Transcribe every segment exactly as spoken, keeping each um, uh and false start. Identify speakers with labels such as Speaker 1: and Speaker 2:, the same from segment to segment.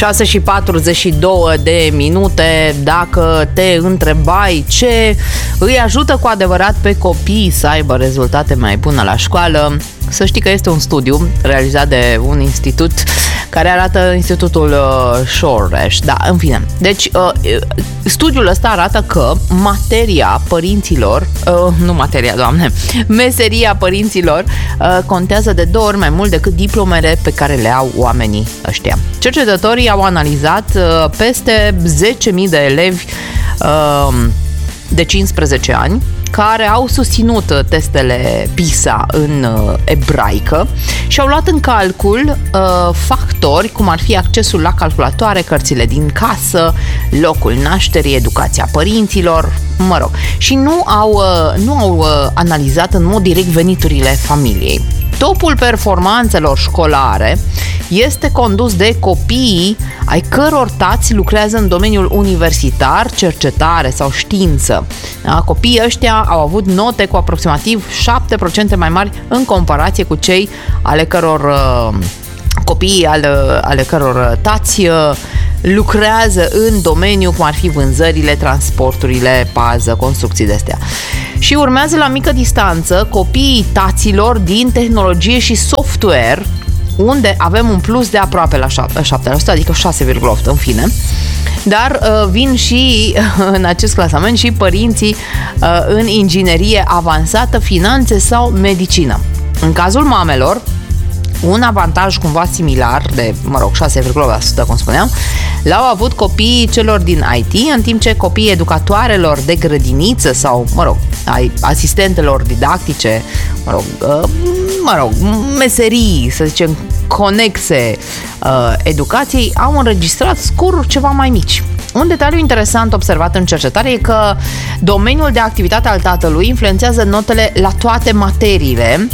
Speaker 1: șase și patruzeci și două de minute. Dacă te întrebai ce îi ajută cu adevărat pe copii să aibă rezultate mai bune la școală, să știi că este un studiu realizat de un institut care arată Institutul uh, Shoresh. Da, în fine. Deci, uh, studiul ăsta arată că materia părinților, uh, nu materia, doamne, meseria părinților uh, contează de două ori mai mult decât diplomele pe care le au oamenii ăștia. Cercetătorii au analizat uh, peste zece mii de elevi uh, de cincisprezece ani care au susținut testele PISA în uh, ebraică și au luat în calcul uh, factori cum ar fi accesul la calculatoare, cărțile din casă, locul nașterii, educația părinților, mă rog, și nu au, uh, nu au uh, analizat în mod direct veniturile familiei. Topul performanțelor școlare este condus de copiii ai căror tați lucrează în domeniul universitar, cercetare sau știință. Da? Copiii ăștia au avut note cu aproximativ șapte la sută mai mari în comparație cu cei ale căror uh, copiii ale, ale căror tați uh, lucrează în domeniu cum ar fi vânzările, transporturile, pază, construcții de astea. Și urmează la mică distanță copiii taților din tehnologie și software, unde avem un plus de aproape la șapte la sută, adică șase virgulă opt în fine. Dar uh, vin și uh, în acest clasament și părinții uh, în inginerie avansată, finanțe sau medicină. În cazul mamelor, un avantaj cumva similar de, mă rog, șase virgulă opt la sută, cum spuneam, l-au avut copiii celor din I T, în timp ce copiii educatoarelor de grădiniță sau, mă rog, ai asistentelor didactice, mă rog, uh, mă rog, meserii, să zicem, conexe uh, educației, au înregistrat scoruri ceva mai mici. Un detaliu interesant observat în cercetare e că domeniul de activitate al tatălui influențează notele la toate materiile,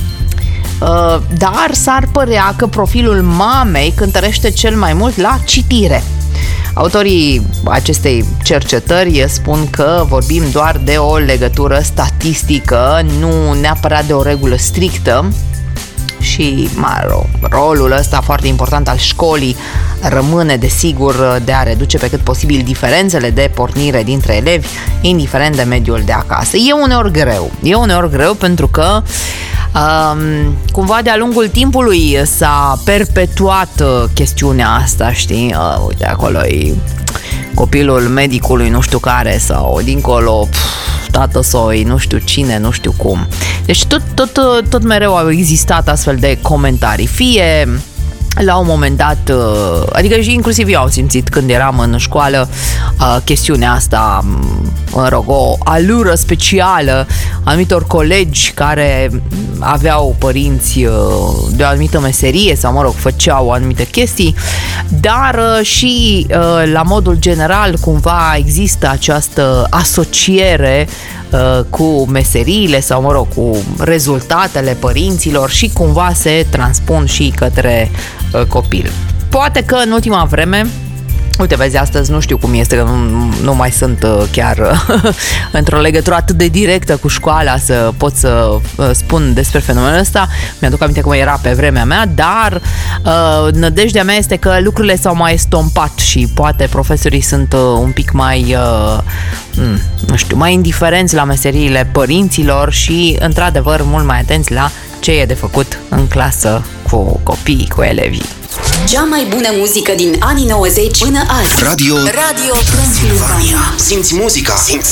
Speaker 1: dar s-ar părea că profilul mamei cântărește cel mai mult la citire. Autorii acestei cercetări spun că vorbim doar de o legătură statistică, nu neapărat de o regulă strictă. Și mă rog, rolul ăsta foarte important al școlii rămâne, desigur, de a reduce pe cât posibil diferențele de pornire dintre elevi, indiferent de mediul de acasă. E uneori greu, e uneori greu pentru că um, cumva de-a lungul timpului s-a perpetuat chestiunea asta, știi? Uh, uite, acolo e copilul medicului nu știu care sau dincolo pf, tată soi, nu știu cine, nu știu cum. Deci tot, tot, tot mereu au existat astfel de comentarii, fie la un moment dat, adică și inclusiv eu am simțit când eram în școală chestiunea asta, mă rog, o alură specială anumitor colegi care aveau părinți de o anumită meserie sau, mă rog, făceau anumite chestii, dar și la modul general cumva există această asociere cu meseriile sau, mă rog, cu rezultatele părinților și cumva se transpun și către copil. Poate că în ultima vreme, uite, vezi, astăzi nu știu cum este, că nu, nu mai sunt chiar într-o legătură atât de directă cu școala să pot să spun despre fenomenul ăsta. Mi-aduc aminte cum era pe vremea mea, dar uh, nădejdea mea este că lucrurile s-au mai estompat și poate profesorii sunt uh, un pic mai, uh, nu știu, mai indiferenți la meseriile părinților și, într-adevăr, mult mai atenți la ce e de făcut în clasă cu copiii, cu elevii.
Speaker 2: Cea mai bună muzică din anii nouăzeci până azi.
Speaker 3: Radio, Radio Transilvania. Simți muzica. Simți